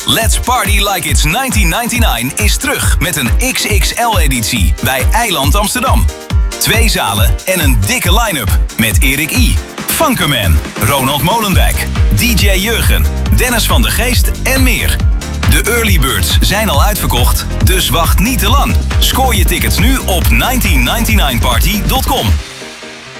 Let's Party Like It's 1999 is terug met een XXL-editie bij Eiland Amsterdam. 2 zalen en een dikke line-up met Erik I, Funkerman, Ronald Molenwijk, DJ Jurgen, Dennis van de Geest en meer. De early birds zijn al uitverkocht, dus wacht niet te lang. Scoor je tickets nu op 1999party.com.